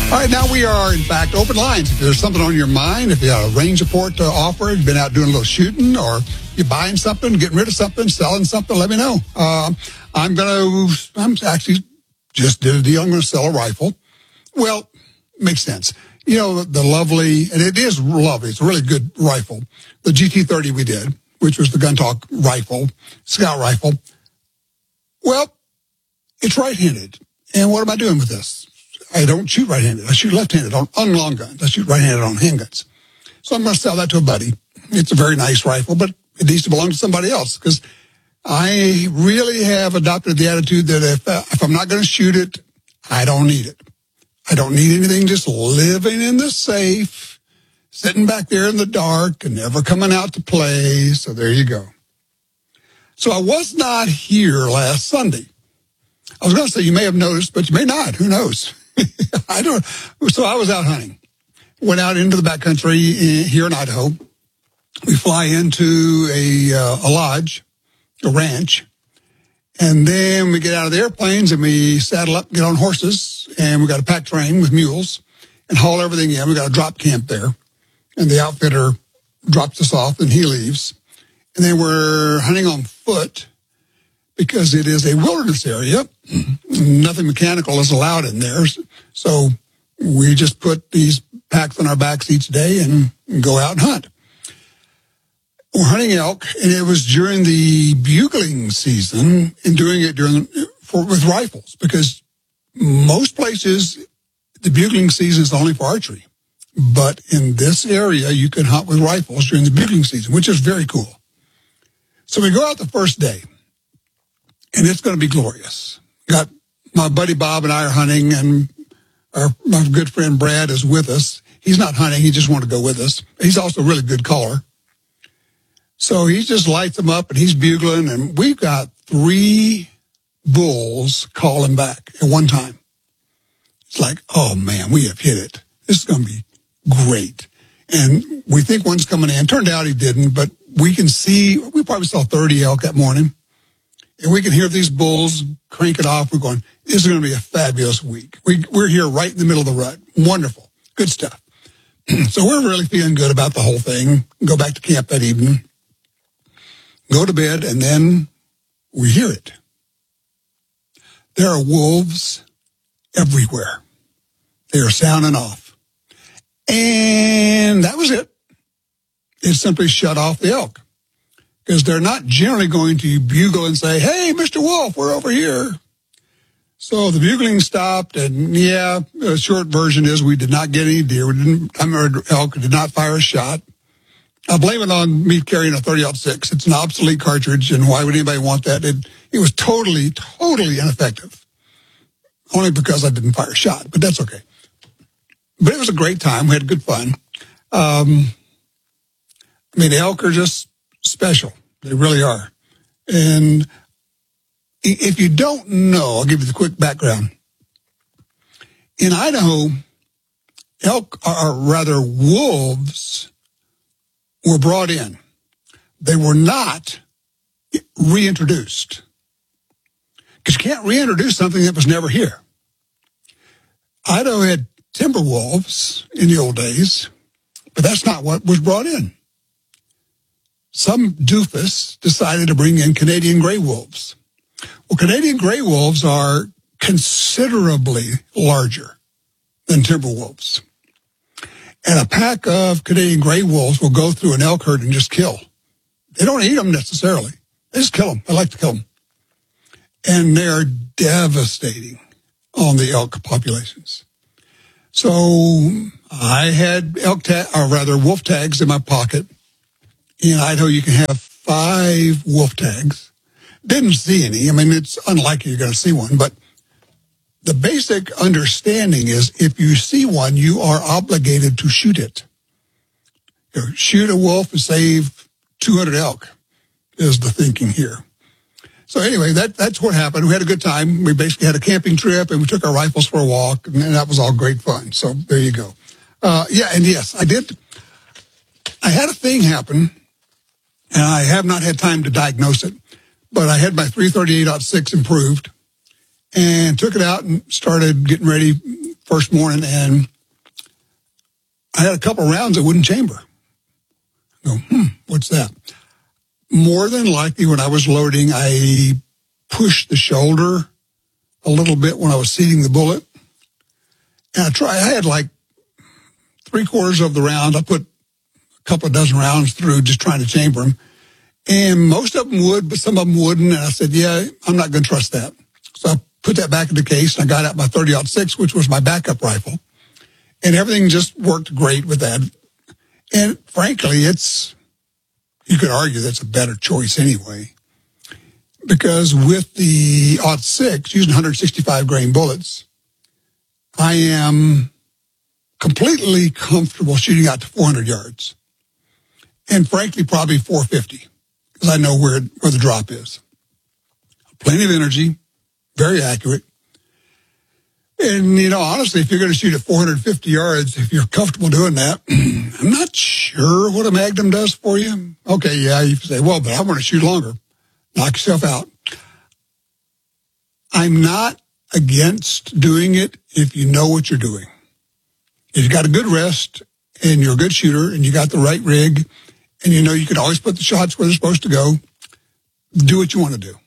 All right, now we are, in fact, open lines. If there's something on your mind, if you have a range report to offer, you've been out doing a little shooting, or you're buying something, getting rid of something, selling something, let me know. I'm actually just did a deal. I'm going to sell a rifle. Well, makes sense. You know, the lovely, and it is lovely, it's a really good rifle, the GT30 we did, which was the Gun Talk rifle, scout rifle. Well, it's right-handed. And what am I doing with this? I don't shoot right-handed. I shoot left-handed on long guns. I shoot right-handed on handguns. So I'm going to sell that to a buddy. It's a very nice rifle, but it needs to belong to somebody else, because I really have adopted the attitude that if I'm not going to shoot it, I don't need it. I don't need anything just living in the safe, sitting back there in the dark and never coming out to play. So there you go. So I was not here last Sunday. I was going to say you may have noticed, but you may not. Who knows? I don't. So I was out hunting. Went out into the backcountry here in Idaho. We fly into a lodge, a ranch, and then we get out of the airplanes and we saddle up, get on horses, and we got a pack train with mules and haul everything in. We got a drop camp there, and the outfitter drops us off and he leaves. And then we're hunting on foot because it is a wilderness area. Nothing mechanical is allowed in there. So we just put these packs on our backs each day and go out and hunt. We're hunting elk, and it was during the bugling season, and doing it with rifles, because most places the bugling season is only for archery. But in this area, you can hunt with rifles during the bugling season, which is very cool. So we go out the first day, and it's going to be glorious. Got my buddy Bob and I are hunting, and my good friend Brad is with us. He's not hunting. He just wanted to go with us. He's also a really good caller. So he just lights them up, and he's bugling, and we've got 3 bulls calling back at one time. It's like, oh, man, we have hit it. This is going to be great. And we think one's coming in. Turned out he didn't, but we can see, we probably saw 30 elk that morning. And we can hear these bulls crank it off. We're going, this is going to be a fabulous week. We're here right in the middle of the rut. Wonderful. Good stuff. So we're really feeling good about the whole thing. Go back to camp that evening. Go to bed, and then we hear it. There are wolves everywhere. They are sounding off. And that was it. It simply shut off the elk, because they're not generally going to bugle and say, hey, Mr. Wolf, we're over here. So the bugling stopped, and yeah, the short version is we did not get any deer. Elk did not fire a shot. I blame it on me carrying a 30-06. It's an obsolete cartridge, and why would anybody want that? It was totally ineffective. Only because I didn't fire a shot, but that's okay. But it was a great time. We had good fun. Elk are just special. They really are. And if you don't know, I'll give you the quick background. In Idaho, wolves were brought in. They were not reintroduced. Because you can't reintroduce something that was never here. Idaho had timber wolves in the old days, but that's not what was brought in. Some doofus decided to bring in Canadian gray wolves. Well, Canadian gray wolves are considerably larger than timber wolves. And a pack of Canadian gray wolves will go through an elk herd and just kill. They don't eat them necessarily. They just kill them. They like to kill them. And they are devastating on the elk populations. So I had wolf tags in my pocket. In Idaho, you can have 5 wolf tags. Didn't see any. It's unlikely you're going to see one, but the basic understanding is if you see one, you are obligated to shoot it. Shoot a wolf and save 200 elk is the thinking here. So anyway, that's what happened. We had a good time. We basically had a camping trip, and we took our rifles for a walk, and that was all great fun. So there you go. And yes, I did. I had a thing happen, and I have not had time to diagnose it, but I had my 338-06 improved and took it out and started getting ready first morning, and I had a couple of rounds that wouldn't chamber. I go, what's that? More than likely, when I was loading, I pushed the shoulder a little bit when I was seating the bullet. And I had like 3/4 of the round. I put a couple of dozen rounds through just trying to chamber them. And most of them would, but some of them wouldn't. And I said, yeah, I'm not going to trust that. So I put that back in the case, and I got out my 30-06, which was my backup rifle. And everything just worked great with that. And frankly, you could argue that's a better choice anyway. Because with the .06, using 165 grain bullets, I am completely comfortable shooting out to 400 yards. And frankly, probably 450, because I know where the drop is. Plenty of energy, very accurate. And, honestly, if you're going to shoot at 450 yards, if you're comfortable doing that, I'm not sure what a Magnum does for you. Okay, yeah, you say, well, but I want to shoot longer. Knock yourself out. I'm not against doing it if you know what you're doing. If you got a good rest and you're a good shooter and you got the right rig and you can always put the shots where they're supposed to go, do what you want to do.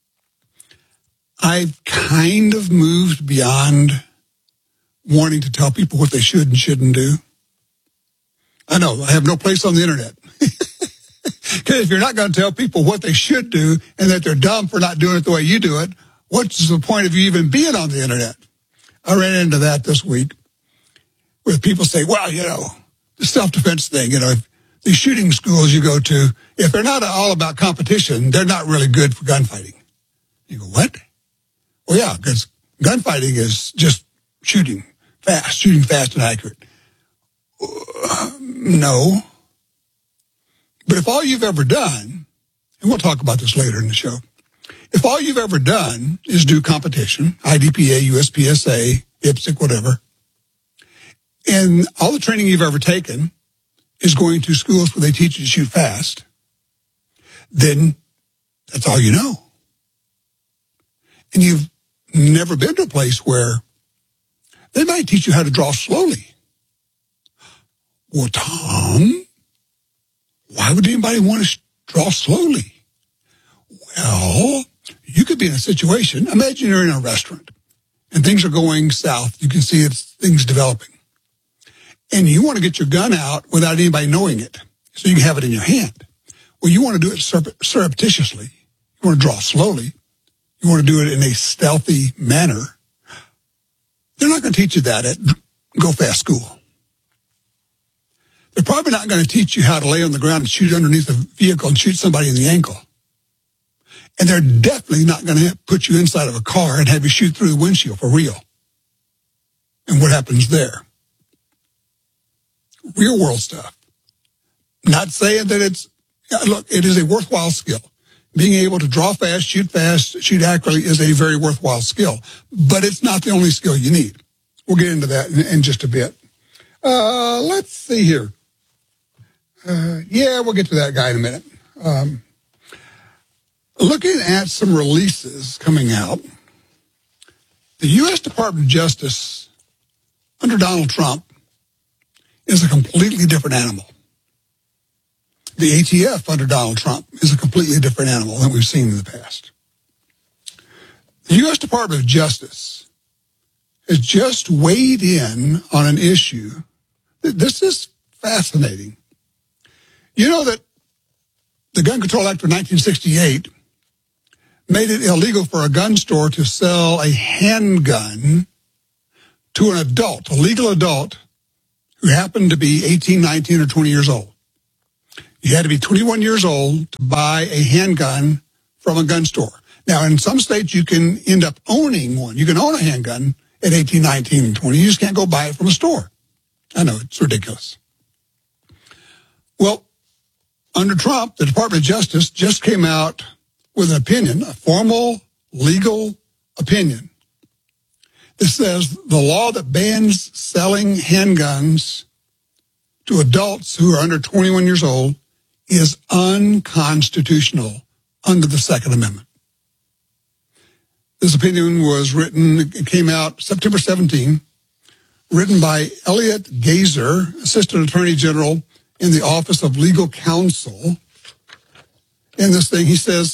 I've kind of moved beyond wanting to tell people what they should and shouldn't do. I know, I have no place on the internet. Because if you're not going to tell people what they should do and that they're dumb for not doing it the way you do it, what's the point of you even being on the internet? I ran into that this week where people say, well, the self-defense thing, these shooting schools you go to, if they're not all about competition, they're not really good for gunfighting. You go, what? Well, yeah, because gunfighting is just shooting fast and accurate. No. But if all you've ever done, and we'll talk about this later in the show, if all you've ever done is do competition, IDPA, USPSA, IPSC, whatever, and all the training you've ever taken is going to schools where they teach you to shoot fast, then that's all you know. And you've never been to a place where they might teach you how to draw slowly. Well, Tom, why would anybody want to draw slowly? Well, you could be in a situation, imagine you're in a restaurant and things are going south. You can see things developing. And you want to get your gun out without anybody knowing it so you can have it in your hand. Well, you want to do it surreptitiously. You want to draw slowly. You want to do it in a stealthy manner. They're not going to teach you that at Go Fast School. They're probably not going to teach you how to lay on the ground and shoot underneath a vehicle and shoot somebody in the ankle. And they're definitely not going to put you inside of a car and have you shoot through the windshield for real. And what happens there? Real world stuff. Not saying that it is a worthwhile skill. Being able to draw fast, shoot accurately is a very worthwhile skill. But it's not the only skill you need. We'll get into that in just a bit. Let's see here. We'll get to that guy in a minute. Looking at some releases coming out, the U.S. Department of Justice under Donald Trump is a completely different animal. The ATF under Donald Trump is a completely different animal than we've seen in the past. The U.S. Department of Justice has just weighed in on an issue. This is fascinating. You know that the Gun Control Act of 1968 made it illegal for a gun store to sell a handgun to an adult, a legal adult, who happened to be 18, 19, or 20 years old. You had to be 21 years old to buy a handgun from a gun store. Now, in some states, you can end up owning one. You can own a handgun at 18, 19, and 20. You just can't go buy it from a store. I know, it's ridiculous. Well, under Trump, the Department of Justice just came out with an opinion, a formal legal opinion, that says the law that bans selling handguns to adults who are under 21 years old is unconstitutional under the Second Amendment. This opinion was written, it came out September 17. written by Elliot Gazer, Assistant Attorney General in the Office of Legal Counsel. In this thing, he says,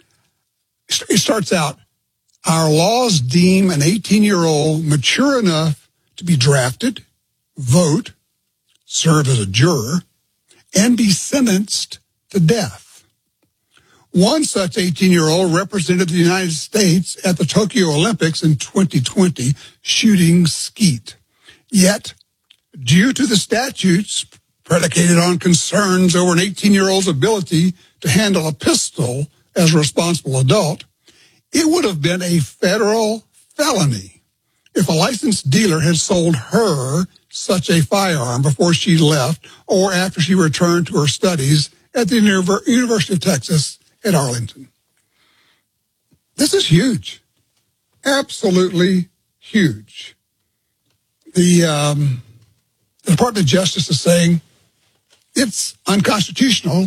he starts out, our laws deem an 18-year-old mature enough to be drafted, vote, serve as a juror, and be sentenced to death. One such 18-year-old represented the United States at the Tokyo Olympics in 2020 shooting skeet. Yet, due to the statutes predicated on concerns over an 18-year-old's ability to handle a pistol as a responsible adult, it would have been a federal felony if a licensed dealer had sold her such a firearm before she left or after she returned to her studies at the University of Texas at Arlington. This is huge. Absolutely huge. The Department of Justice is saying it's unconstitutional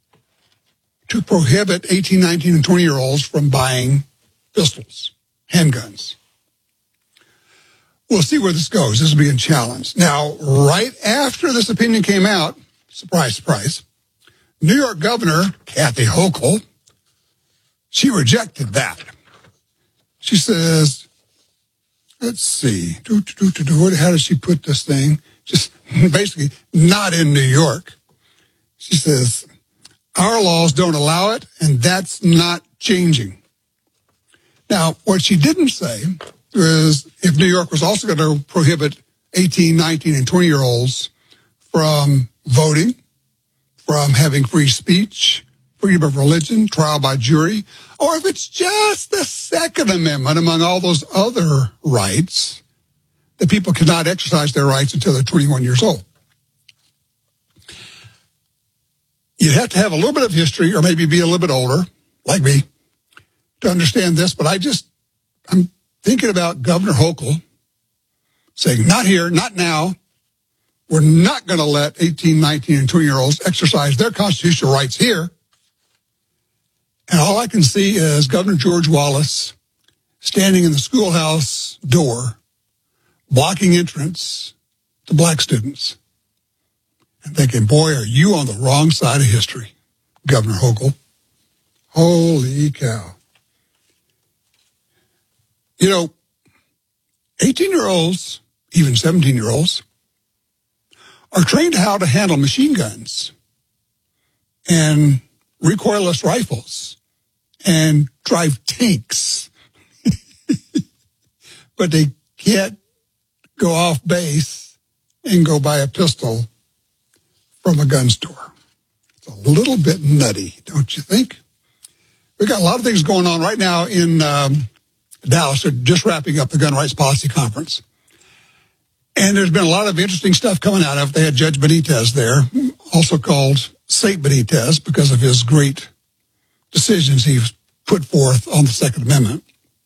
to prohibit 18, 19, and 20-year-olds from buying pistols, handguns. We'll see where this goes. This is being challenged. Now, right after this opinion came out, surprise, surprise, New York Governor Kathy Hochul, she rejected that. She says, let's see, how does she put this thing? Just basically not in New York. She says, our laws don't allow it, and that's not changing. Now, what she didn't say was if New York was also going to prohibit 18, 19, and 20-year-olds from voting, from having free speech, freedom of religion, trial by jury, or if it's just the Second Amendment among all those other rights that people cannot exercise their rights until they're 21 years old. You'd have to have a little bit of history or maybe be a little bit older, like me, to understand this, but I'm thinking about Governor Hochul saying, not here, not now. We're not going to let 18, 19, and 20-year-olds exercise their constitutional rights here. And all I can see is Governor George Wallace standing in the schoolhouse door, blocking entrance to black students, and thinking, boy, are you on the wrong side of history, Governor Hochul. Holy cow. You know, 18-year-olds, even 17-year-olds, are trained how to handle machine guns and recoilless rifles and drive tanks. But they can't go off base and go buy a pistol from a gun store. It's a little bit nutty, don't you think? We've got a lot of things going on right now in Dallas. They're just wrapping up the Gun Rights Policy Conference. And there's been a lot of interesting stuff coming out of it. They had Judge Benitez there, also called Saint Benitez because of his great decisions he's put forth on the Second Amendment.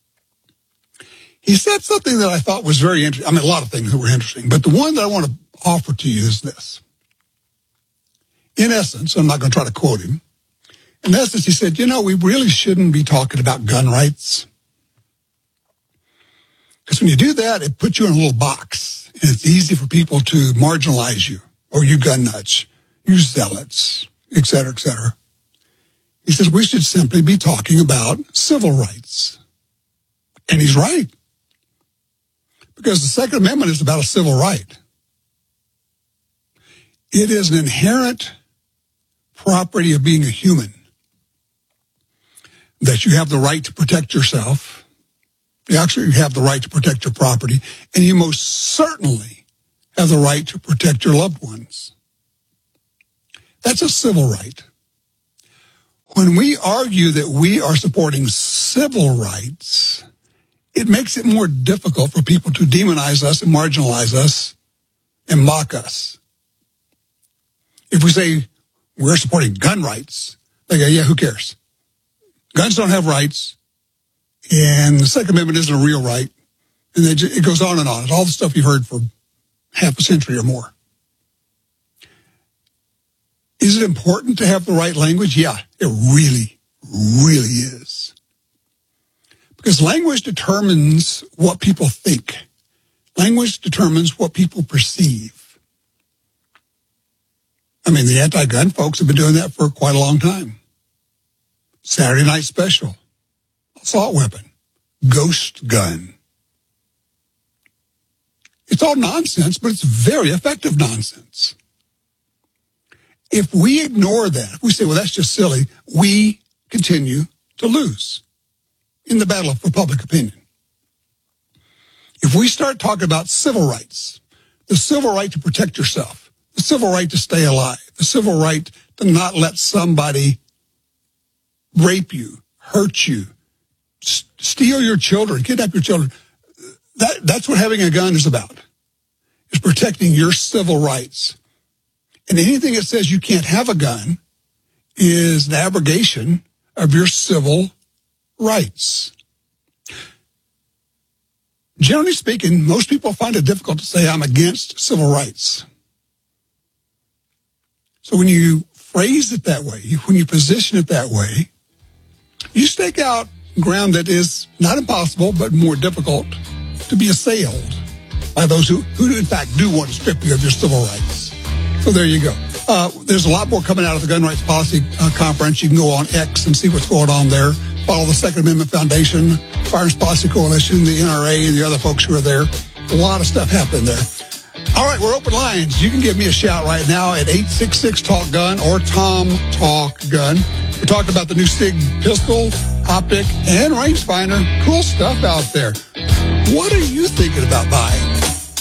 He said something that I thought was very interesting. I mean, a lot of things that were interesting, but the one that I want to offer to you is this. In essence, I'm not going to try to quote him. In essence, he said, you know, we really shouldn't be talking about gun rights. Because when you do that, it puts you in a little box. And it's easy for people to marginalize you, or you gun nuts, you zealots, et cetera, et cetera. He says we should simply be talking about civil rights. And he's right. Because the Second Amendment is about a civil right. It is an inherent property of being a human that you have the right to protect yourself. You actually have the right to protect your property, and you most certainly have the right to protect your loved ones. That's a civil right. When we argue that we are supporting civil rights, it makes it more difficult for people to demonize us and marginalize us and mock us. If we say we're supporting gun rights, they go, yeah, who cares? Guns don't have rights. And the Second Amendment isn't a real right. And it goes on and on. It's all the stuff you've heard for half a century or more. Is it important to have the right language? Yeah, it really, really is. Because language determines what people think. Language determines what people perceive. I mean, the anti-gun folks have been doing that for quite a long time. Saturday Night Special, assault weapon, ghost gun. It's all nonsense, but it's very effective nonsense. If we ignore that, if we say, well, that's just silly, we continue to lose in the battle for public opinion. If we start talking about civil rights, the civil right to protect yourself, the civil right to stay alive, the civil right to not let somebody rape you, hurt you, steal your children, kidnap your children. That's what having a gun is about, is protecting your civil rights. And anything that says you can't have a gun is an abrogation of your civil rights. Generally speaking, most people find it difficult to say I'm against civil rights. So when you phrase it that way, when you position it that way, you stake out ground that is not impossible, but more difficult to be assailed by those who in fact do want to strip you of your civil rights. So there you go. There's a lot more coming out of the Gun Rights Policy Conference. You can go on X and see what's going on there. Follow the Second Amendment Foundation, Firearms Policy Coalition, the NRA, and the other folks who are there. A lot of stuff happening there. All right, we're open lines. You can give me a shout right now at 866-TALK-GUN or Tom Talk Gun. We're talking about the new SIG pistol, optic, and rangefinder. Cool stuff out there. What are you thinking about buying?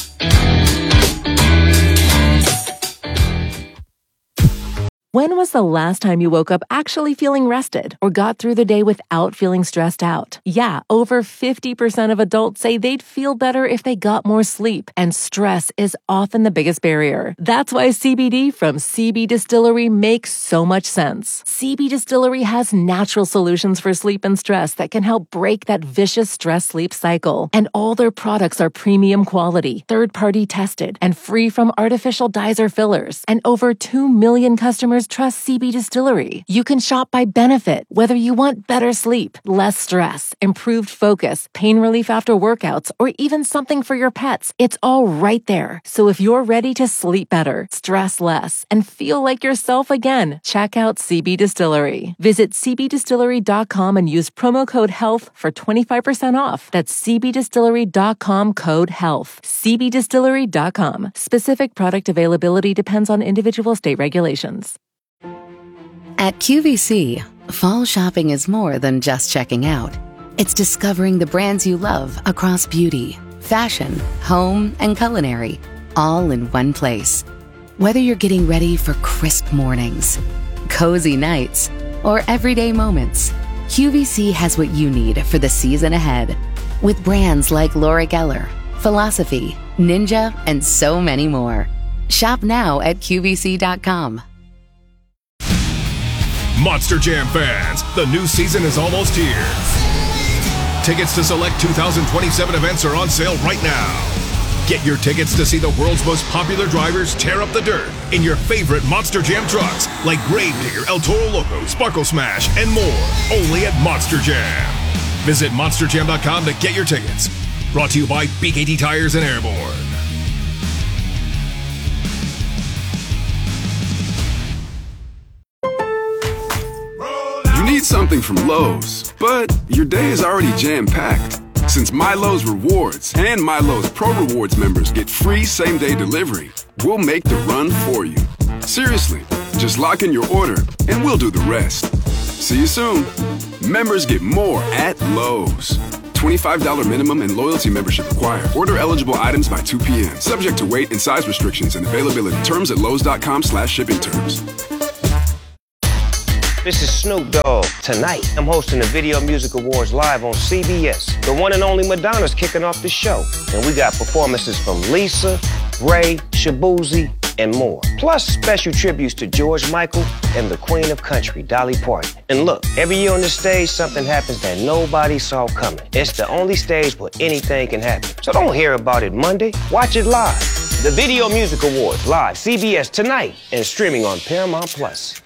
When was the last time you woke up actually feeling rested or got through the day without feeling stressed out? Yeah, over 50% of adults say they'd feel better if they got more sleep, and stress is often the biggest barrier. That's why CBD from CB Distillery makes so much sense. CB Distillery has natural solutions for sleep and stress that can help break that vicious stress-sleep cycle. And all their products are premium quality, third-party tested, and free from artificial dyes or fillers. And over 2 million customers trust CB Distillery. You can shop by benefit, whether you want better sleep, less stress, improved focus, pain relief after workouts, or even something for your pets. It's all right there. So if you're ready to sleep better, stress less, and feel like yourself again, check out CB Distillery. Visit cbdistillery.com and use promo code HEALTH for 25% off. That's cbdistillery.com code HEALTH. cbdistillery.com. Specific product availability depends on individual state regulations. At QVC, fall shopping is more than just checking out. It's discovering the brands you love across beauty, fashion, home, and culinary, all in one place. Whether you're getting ready for crisp mornings, cozy nights, or everyday moments, QVC has what you need for the season ahead. With brands like Laura Geller, Philosophy, Ninja, and so many more. Shop now at QVC.com. Monster Jam fans, the new season is almost here. Tickets to select 2027 events are on sale right now. Get your tickets to see the world's most popular drivers tear up the dirt in your favorite Monster Jam trucks like Gravedigger, El Toro Loco, Sparkle Smash, and more, only at Monster Jam. Visit monsterjam.com to get your tickets. Brought to you by BKT Tires and Airborne. You need something from Lowe's, but your day is already jam-packed. Since MyLowe's Rewards and MyLowe's Pro Rewards members get free same-day delivery, we'll make the run for you. Seriously, just lock in your order and we'll do the rest. See you soon. Members get more at Lowe's. $25 minimum and loyalty membership required. Order eligible items by 2 p.m. Subject to weight and size restrictions and availability. Terms at lowes.com/shipping terms. This is Snoop Dogg. Tonight, I'm hosting the Video Music Awards live on CBS. The one and only Madonna's kicking off the show. And we got performances from Lisa, Ray, Shabuzi, and more. Plus special tributes to George Michael and the Queen of Country, Dolly Parton. And look, every year on this stage, something happens that nobody saw coming. It's the only stage where anything can happen. So don't hear about it Monday. Watch it live. The Video Music Awards live, CBS tonight, and streaming on Paramount Plus.